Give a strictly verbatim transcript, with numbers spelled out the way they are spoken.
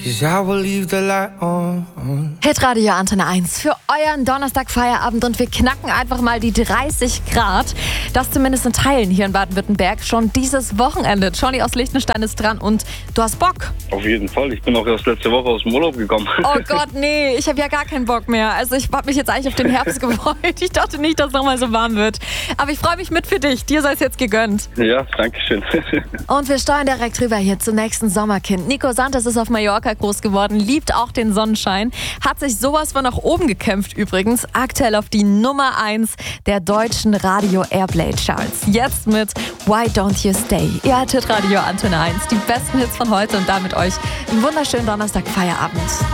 'cause I will leave the light on. Hitradio Antenne eins für euren Donnerstag-Feierabend und wir knacken einfach mal die dreißig Grad. Das zumindest in Teilen hier in Baden-Württemberg schon dieses Wochenende. Johnny aus Liechtenstein ist dran und du hast Bock. Auf jeden Fall. Ich bin auch erst letzte Woche aus dem Urlaub gekommen. Oh Gott, nee, ich habe ja gar keinen Bock mehr. Also ich habe mich jetzt eigentlich auf den Herbst gefreut. Ich dachte nicht, dass es nochmal so warm wird. Aber ich freue mich mit für dich. Dir sei es jetzt gegönnt. Ja, danke schön. Und wir steuern direkt rüber hier zum nächsten Sommerkind. Nico Santos ist auf Mallorca groß geworden, liebt auch den Sonnenschein, hat sich sowas von nach oben gekämpft übrigens. Aktuell auf die Nummer eins der deutschen Radio Airplay Charts. Jetzt mit Why Don't You Stay. Ihr hattet Radio Antenne eins, die besten Hits von heute und damit euch einen wunderschönen Donnerstag Feierabend.